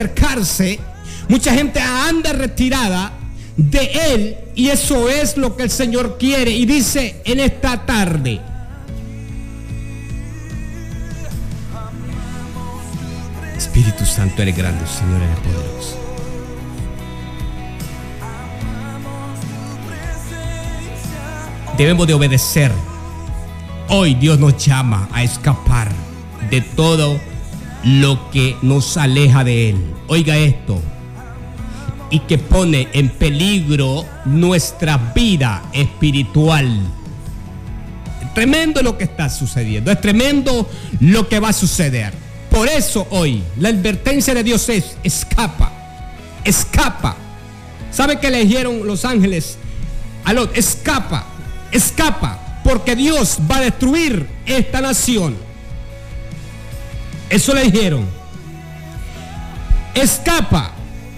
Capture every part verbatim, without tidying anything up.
acercarse, mucha gente anda retirada de Él, y eso es lo que el Señor quiere. Y dice en esta tarde: Espíritu Santo, eres grande, Señor, eres poderoso. Debemos de obedecer. Hoy Dios nos llama a escapar de todo lo que nos aleja de Él. Oiga esto. Y que pone en peligro nuestra vida espiritual. Es tremendo lo que está sucediendo. Es tremendo lo que va a suceder. Por eso hoy la advertencia de Dios es: escapa, escapa. ¿Sabe qué le dijeron los ángeles a Lot? Escapa, escapa, porque Dios va a destruir esta nación. Eso le dijeron. Escapa.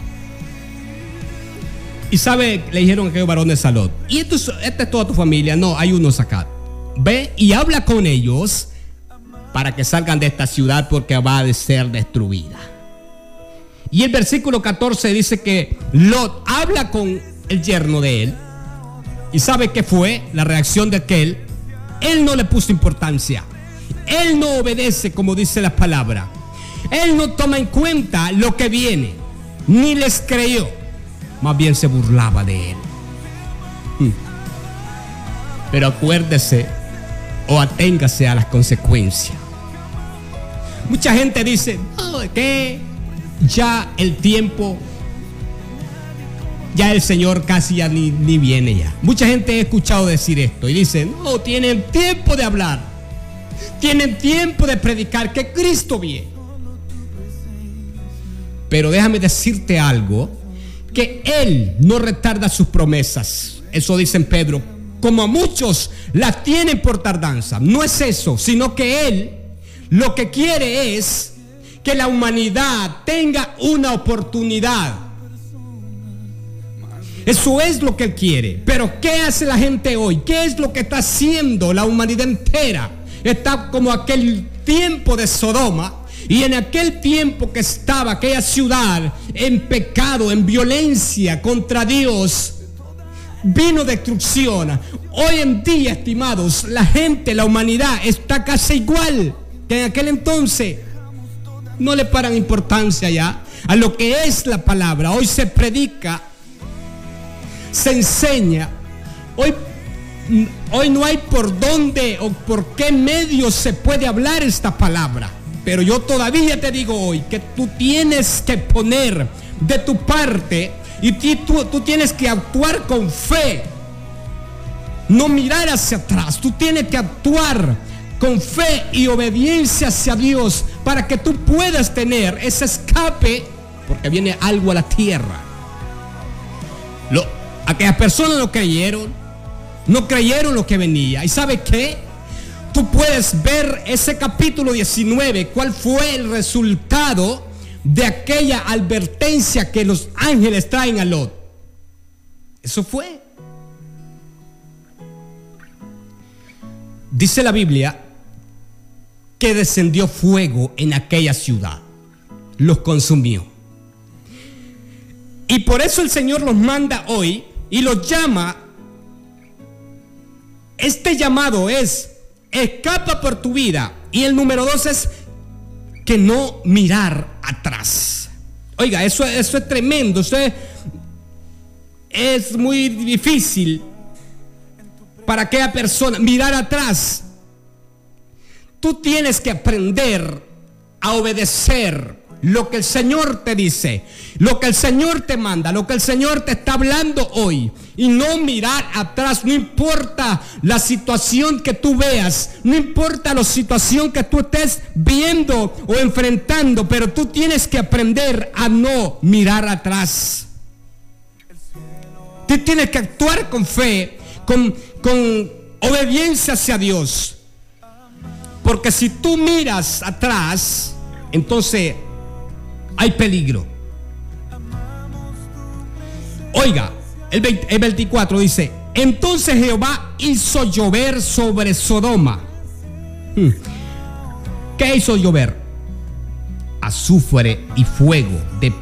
Y sabe, le dijeron a aquellos varones a Lot: ¿y esto, esta es toda tu familia? No, hay unos acá. Ve y habla con ellos para que salgan de esta ciudad, porque va a ser destruida. Y el versículo catorce dice que Lot habla con el yerno de él. ¿Y sabe qué fue la reacción de aquel? Él no le puso importancia. Él no obedece como dice la palabra. Él no toma en cuenta lo que viene, ni les creyó. Más bien se burlaba de él. Pero acuérdese o aténgase a las consecuencias. Mucha gente dice: no, que ya el tiempo, ya el Señor casi ya ni, ni viene ya. Mucha gente he escuchado decir esto y dice: no, tienen tiempo de hablar, tienen tiempo de predicar que Cristo viene. Pero déjame decirte algo, que Él no retarda sus promesas. Eso dice en Pedro, como a muchos las tienen por tardanza. No es eso, sino que Él lo que quiere es que la humanidad tenga una oportunidad. Eso es lo que Él quiere. Pero ¿qué hace la gente hoy? ¿Qué es lo que está haciendo la humanidad entera? Está como aquel tiempo de Sodoma. Y en aquel tiempo que estaba aquella ciudad en pecado, en violencia contra Dios, vino destrucción. Hoy en día, estimados, la gente, la humanidad está casi igual que en aquel entonces. No le paran importancia ya a lo que es la palabra. Hoy se predica, se enseña. Hoy, hoy no hay por dónde o por qué medios se puede hablar esta palabra. Pero yo todavía te digo hoy que tú tienes que poner de tu parte y tú, tú tienes que actuar con fe. No mirar hacia atrás. Tú tienes que actuar con fe y obediencia hacia Dios para que tú puedas tener ese escape, porque viene algo a la tierra. Lo, aquellas personas no creyeron, no creyeron lo que venía. ¿Y sabe qué? Tú puedes ver ese capítulo diecinueve, cuál fue el resultado de aquella advertencia que los ángeles traen a Lot. Eso fue. Dice la Biblia que descendió fuego en aquella ciudad, los consumió. Y por eso el Señor los manda hoy y los llama. Este llamado es: escapa por tu vida. Y el número dos es que no mirar atrás. Oiga, eso, eso es tremendo. Eso es, es muy difícil para aquella persona mirar atrás. Tú tienes que aprender a obedecer lo que el Señor te dice, lo que el Señor te manda, lo que el Señor te está hablando hoy. Y no mirar atrás. No importa la situación que tú veas, no importa la situación que tú estés viendo o enfrentando, pero tú tienes que aprender a no mirar atrás. Tú tienes que actuar con fe, con, con obediencia hacia Dios. Porque si tú miras atrás, entonces hay peligro. Oiga, el, veinte, el veinticuatro dice: entonces Jehová hizo llover sobre Sodoma. Hmm. ¿Qué hizo llover? azufre y fuego de